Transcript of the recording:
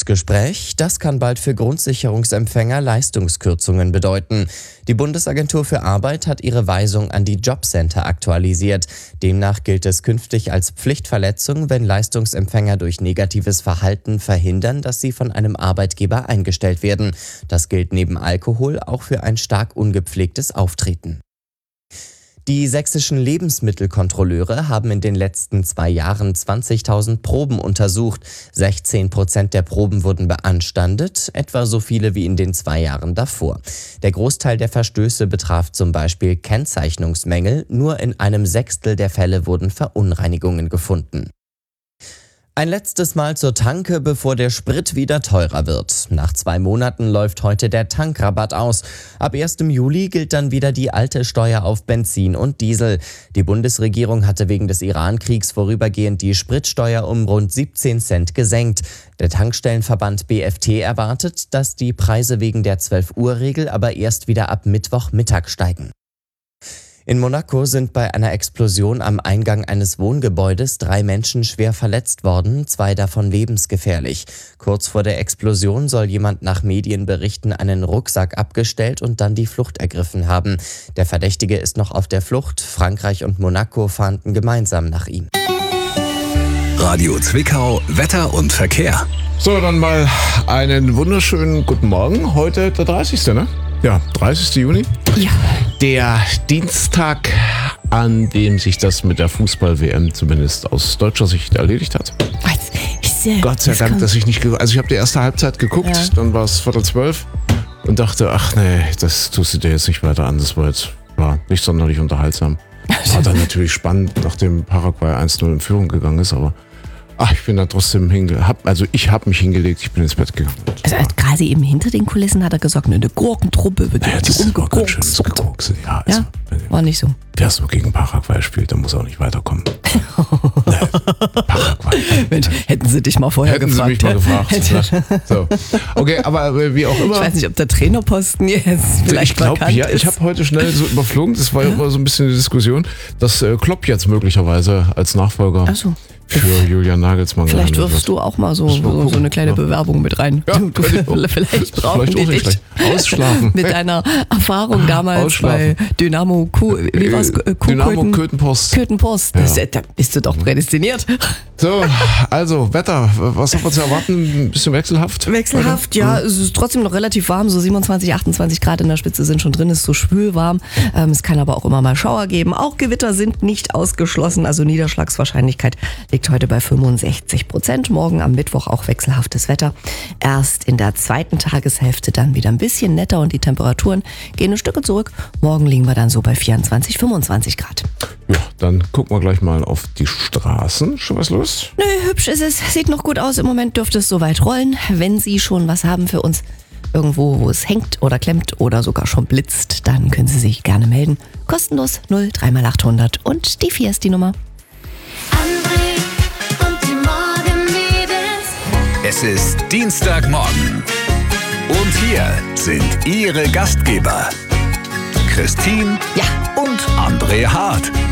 Verhandlungsgespräch. Das kann bald für Grundsicherungsempfänger Leistungskürzungen bedeuten. Die Bundesagentur für Arbeit hat ihre Weisung an die Jobcenter aktualisiert. Demnach gilt es künftig als Pflichtverletzung, wenn Leistungsempfänger durch negatives Verhalten verhindern, dass sie von einem Arbeitgeber eingestellt werden. Das gilt neben Alkohol auch für ein stark ungepflegtes Auftreten. Die sächsischen Lebensmittelkontrolleure haben in den letzten 2 Jahren 20.000 Proben untersucht. 16% der Proben wurden beanstandet, etwa so viele wie in den 2 Jahren davor. Der Großteil der Verstöße betraf zum Beispiel Kennzeichnungsmängel. Nur in einem Sechstel der Fälle wurden Verunreinigungen gefunden. Ein letztes Mal zur Tanke, bevor der Sprit wieder teurer wird. Nach 2 Monaten läuft heute der Tankrabatt aus. Ab 1. Juli gilt dann wieder die alte Steuer auf Benzin und Diesel. Die Bundesregierung hatte wegen des Iran-Kriegs vorübergehend die Spritsteuer um rund 17 Cent gesenkt. Der Tankstellenverband BFT erwartet, dass die Preise wegen der 12-Uhr-Regel aber erst wieder ab Mittwochmittag steigen. In Monaco sind bei einer Explosion am Eingang eines Wohngebäudes 3 Menschen schwer verletzt worden, 2 davon lebensgefährlich. Kurz vor der Explosion soll jemand nach Medienberichten einen Rucksack abgestellt und dann die Flucht ergriffen haben. Der Verdächtige ist noch auf der Flucht. Frankreich und Monaco fahnden gemeinsam nach ihm. Radio Zwickau, Wetter und Verkehr. So, dann mal einen wunderschönen guten Morgen. Heute der 30. ne? Ja, 30. Juni. Ja. Der Dienstag, an dem sich das mit der Fußball-WM zumindest aus deutscher Sicht erledigt hat. Gott sei Dank, dass ich nicht... Also ich habe die erste Halbzeit geguckt, ja. Dann war es 11:15 und dachte, ach nee, das tust du dir jetzt nicht weiter an. Das war nicht sonderlich unterhaltsam. War dann natürlich spannend, nachdem Paraguay 1-0 in Führung gegangen ist, aber... ich bin da trotzdem ich habe mich hingelegt, ich bin ins Bett gegangen. Also gerade eben hinter den Kulissen hat er gesagt, eine Gurkentruppe wird umgegurkt. Ja, war nicht so. Wer so gegen Paraguay spielt, der muss auch nicht weiterkommen. Paraguay. Mensch, hätten sie dich mal vorher gefragt. Hätten sie mich mal gefragt. So. Okay, aber wie auch immer. Ich weiß nicht, ob der Trainerposten jetzt vielleicht vakant ist. Ich habe heute schnell so überflogen, das war ja immer so ein bisschen die Diskussion, dass Klopp jetzt möglicherweise als Nachfolger für Julian Nagelsmann. Vielleicht wirfst du auch mal so eine kleine Bewerbung mit rein. Ja, vielleicht brauchen die dich. Ausschlafen. Mit deiner Erfahrung damals bei Dynamo Dynamo Köthen-Post. Köthen-Post. Ja. Da bist du doch prädestiniert. So, also Wetter. Was haben wir zu erwarten? Ein bisschen wechselhaft? Wechselhaft, ja. Es ist trotzdem noch relativ warm. So 27, 28 Grad in der Spitze sind schon drin. Es ist so schwülwarm. Es kann aber auch immer mal Schauer geben. Auch Gewitter sind nicht ausgeschlossen. Also Niederschlagswahrscheinlichkeit liegt heute bei 65%. Morgen am Mittwoch auch wechselhaftes Wetter. Erst in der zweiten Tageshälfte dann wieder ein bisschen netter und die Temperaturen gehen ein Stück zurück. Morgen liegen wir dann so bei 24, 25 Grad. Ja, dann gucken wir gleich mal auf die Straßen. Schon was los? Nö, hübsch ist es. Sieht noch gut aus. Im Moment dürfte es soweit rollen. Wenn Sie schon was haben für uns, irgendwo, wo es hängt oder klemmt oder sogar schon blitzt, dann können Sie sich gerne melden. Kostenlos 03x800 und die 4 ist die Nummer. Es ist Dienstagmorgen. Und hier sind Ihre Gastgeber, Christine und André Hart.